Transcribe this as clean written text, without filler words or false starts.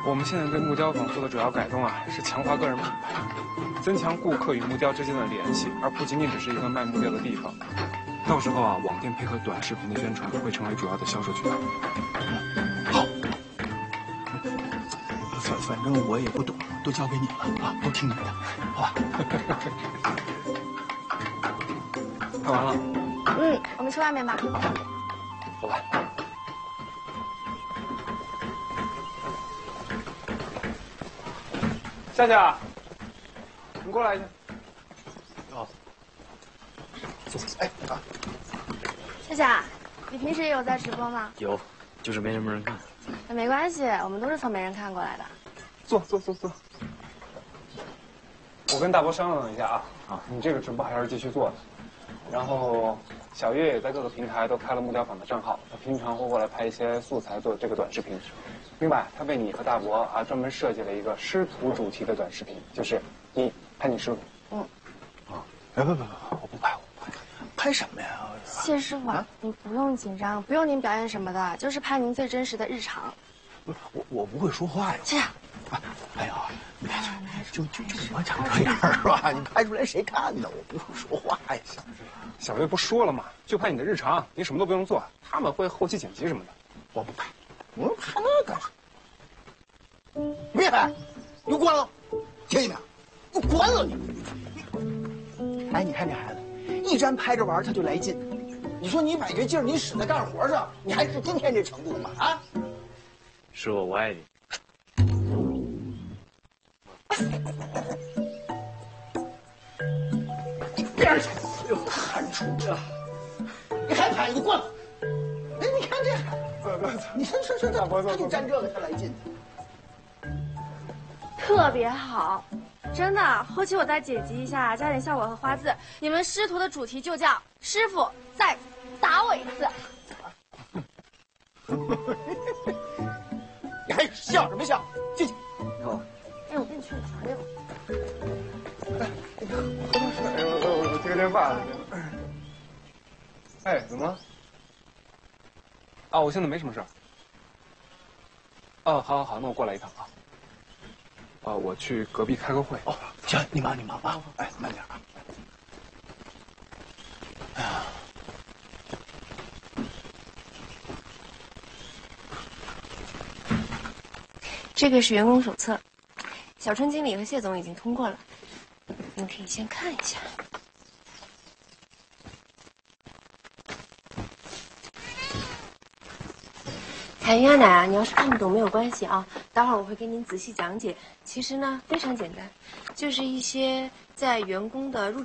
我们现在对木雕坊做的主要改动是强化个人品牌，增强顾客与木雕之间的联系，而不仅仅只是一个卖木雕的地方。到时候网店配合短视频的宣传，会成为主要的销售渠道。 好，反正我也不懂，都交给你了啊，都听你的，好吧？ 看完了。 我们去外面吧。 走吧。夏夏，你过来一下。 哦。哎啊！ 夏夏，你平时也有在直播吗？ 有，就是没什么人看。 那没关系，我们都是从没人看过来的。 坐。我跟大伯商量了一下你这个直播还是继续做的。然后小月也在各个平台都开了木雕坊的账号，他平常会过来拍一些素材做这个短视频。另外，他为你和大伯专门设计了一个师徒主题的短视频，就是你拍你师傅。 不，我不拍，拍什么呀？ 谢师傅您不用紧张，不用您表演什么的，就是拍您最真实的日常。 我不会说话呀。 这样。 哎呀，就我长这样是吧？你拍出来谁看呢？我不会说话呀。 小月不说了吗？就拍你的日常，你什么都不用做，他们会后期剪辑什么的。 我不拍，我拍那干啥？别拍，你给我关了！听见没有？给我关了你！哎，你看这孩子，一沾拍着玩他就来劲。你说你把这劲儿你使在干活上，你还是今天这程度吗？啊！ 师傅，我爱你。 边去！哎呦，贪出啊！你还拍？你给我关了！哎，你看这孩子，你说他就沾这个他来劲。 特别好，真的。后期我再剪辑一下，加点效果和花字。你们师徒的主题就叫“师傅再打我一次”。 你还笑什么笑？进去。 我跟你去哪儿去？ 我接个电话。哎，怎么了？我现在没什么事儿。好，那我过来一趟我去隔壁开个会。 行，你忙啊。哎，慢点啊。哎呀， 这个是员工手册，小春经理和谢总已经通过了，您可以先看一下。海云阿奶你要是看不懂没有关系待会儿我会给您仔细讲解。其实呢非常简单，就是一些在员工的入